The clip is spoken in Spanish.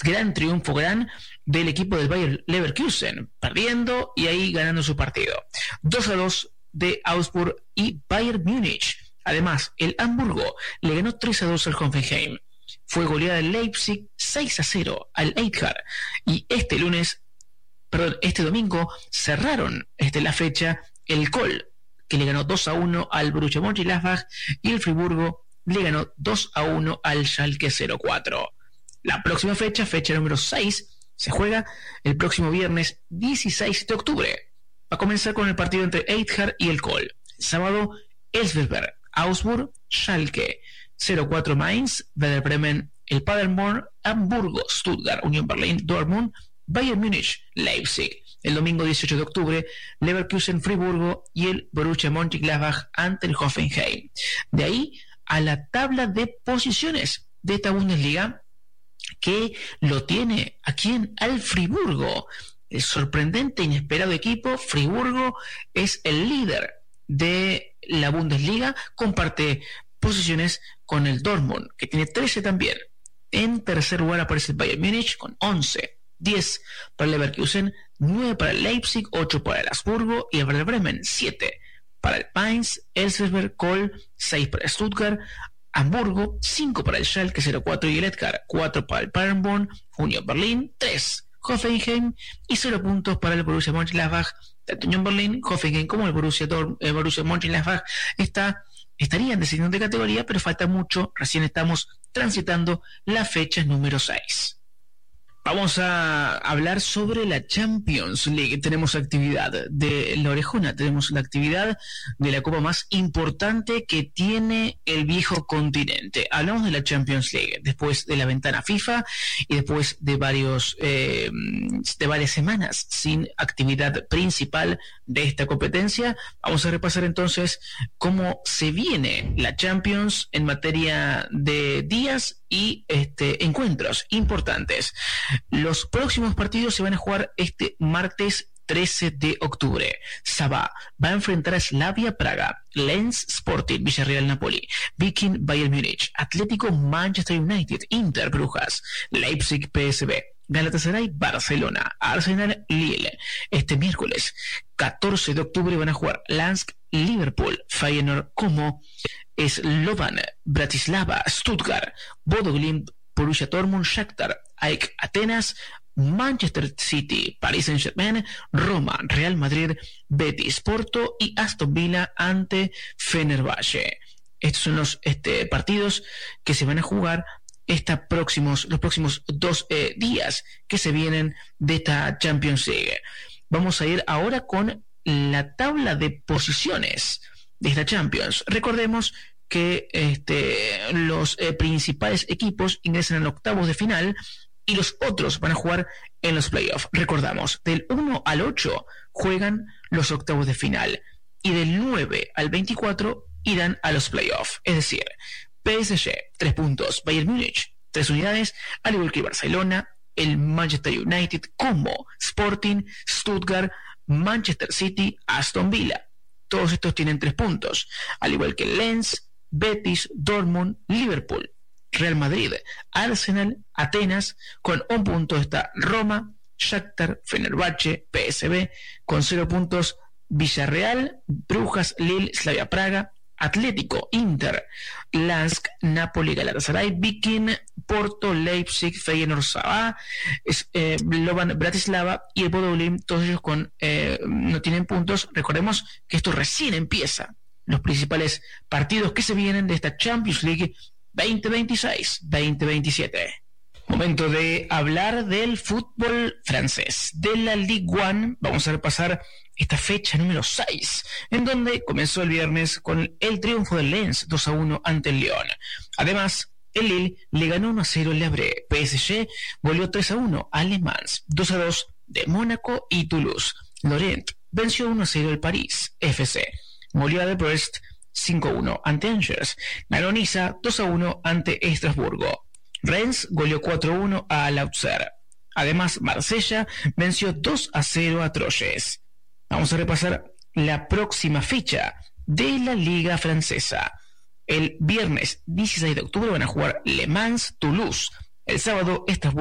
gran triunfo del equipo del Bayer Leverkusen, perdiendo y ahí ganando su partido. 2-2 de Augsburg y Bayern Múnich. Además, el Hamburgo le ganó 3-2 al Hoffenheim. Fue goleada el Leipzig 6-0 al Eintracht. Y este domingo cerraron la fecha el Köln, que le ganó 2-1 al Borussia Mönchengladbach, y el Friburgo le ganó 2-1 al Schalke 04. La próxima fecha número 6, se juega el próximo viernes 16 de octubre. Va a comenzar con el partido entre Eintracht y el Köln. El sábado, Elversberg, Augsburg, Schalke 04, Mainz, Werder Bremen, el Paderborn, Hamburgo, Stuttgart, Union Berlin, Dortmund, Bayern Múnich, Leipzig. El domingo 18 de octubre, Leverkusen, Friburgo y el Borussia Mönchengladbach ante el Hoffenheim. De ahí a la tabla de posiciones de esta Bundesliga, que lo tiene aquí al Friburgo. El sorprendente, inesperado equipo. Friburgo es el líder de la Bundesliga, comparte posiciones con el Dortmund, que tiene 13 también. En tercer lugar aparece el Bayern Múnich con 11, 10 para el Leverkusen, 9 para el Leipzig, 8 para el Habsburgo y el Werder Bremen, 7 para el Mainz, Elversberg, Köln, 6 para el Stuttgart, Hamburgo, 5 para el Schalke 04 y el Eintracht, 4 para el Paderborn, Union Berlin, 3 Hoffenheim y 0 puntos para el Borussia Mönchengladbach. Tanto Union Berlin, Hoffenheim como el Borussia Mönchengladbach estarían descendiendo de categoría, pero falta mucho. Recién estamos transitando la fecha número 6. Vamos a hablar sobre la Champions League. Tenemos actividad de la Orejona, tenemos la actividad de la copa más importante que tiene el viejo continente. Hablamos de la Champions League después de la ventana FIFA y después de varias semanas sin actividad principal de esta competencia. Vamos a repasar entonces cómo se viene la Champions en materia de días y encuentros importantes. Los próximos partidos se van a jugar este martes 13 de octubre. Sabah va a enfrentar a Slavia Praga, Lens Sporting, Villarreal Napoli, Viking Bayern Múnich, Atlético Manchester United, Inter Brujas, Leipzig PSV, Galatasaray Barcelona, Arsenal Lille. Este miércoles 14 de octubre van a jugar Lansk Liverpool, Feyenoord Como, Slovan Bratislava, Stuttgart, Bodo Glimt, Borussia Dortmund, Shakhtar, AEK Atenas, Manchester City, Paris Saint-Germain, Roma, Real Madrid, Betis, Porto y Aston Villa ante Fenerbahce. Estos son los partidos que se van a jugar los próximos 2 días que se vienen de esta Champions League. Vamos a ir ahora con la tabla de posiciones de esta Champions. Recordemos que los principales equipos ingresan en octavos de final y los otros van a jugar en los playoffs. Recordamos, del 1 al 8 juegan los octavos de final y del 9 al 24 irán a los playoffs. Es decir, PSG 3 puntos, Bayern Múnich 3 unidades, al igual que Barcelona, el Manchester United, Como, Sporting, Stuttgart, Manchester City, Aston Villa. Todos estos tienen 3 puntos, al igual que Lens, Betis, Dortmund, Liverpool, Real Madrid, Arsenal, Atenas. Con 1 punto está Roma, Shakhtar, Fenerbahce, PSV. Con 0 puntos Villarreal, Brujas, Lille, Slavia Praga, Atlético, Inter, Lansk, Napoli, Galatasaray, Viking, Porto, Leipzig, Feyenoord, Sabah, Slovan Bratislava y el Bodo Glimt. Todos ellos no tienen puntos. Recordemos que esto recién empieza. Los principales partidos que se vienen de esta Champions League 2026-2027. Momento de hablar del fútbol francés, de la Ligue 1. Vamos a repasar esta fecha número 6, en donde comenzó el viernes con el triunfo del Lens 2-1 ante el Lyon. Además, el Lille le ganó 1-0 el Le Havre. PSG goleó 3-1 a Le Mans, 2-2 de Mónaco y Toulouse. Lorient venció 1-0 el París FC. Goleó de Brest 5-1 ante Angers. Ganó Niza 2-1 ante Estrasburgo. Rennes goleó 4-1 a Auxerre. Además, Marsella venció 2-0 a Troyes. Vamos a repasar la próxima fecha de la Liga Francesa. El viernes 16 de octubre van a jugar Le Mans, Toulouse. El sábado, Estrasburgo